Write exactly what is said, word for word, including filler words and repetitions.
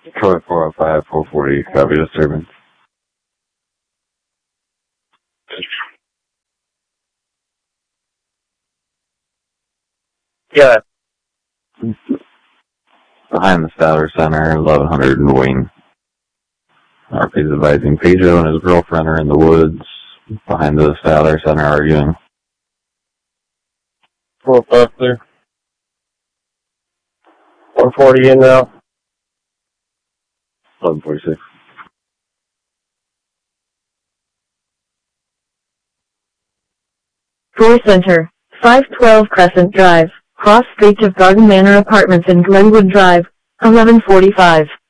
Troy four oh five, four forty, copy disturbance. Yeah. Behind the Statler Center, eleven hundred in Wing. R P's advising Pedro and his girlfriend are in the woods behind the Statler Center arguing. four oh five clear. one forty in now. eleven forty-six. Troy Center, five twelve Crescent Drive, cross street of Garden Manor Apartments in Glenwood Drive, eleven forty-five.